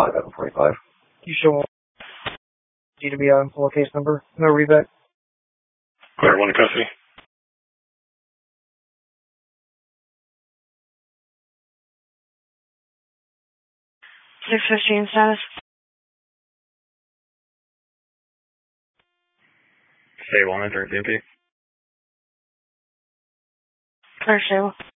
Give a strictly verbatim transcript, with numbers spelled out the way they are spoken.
five out of forty-five. You show D to be on full case number. No revet. Clear, one in custody. six fifteen status. Stable on entering C M P. Clear stable.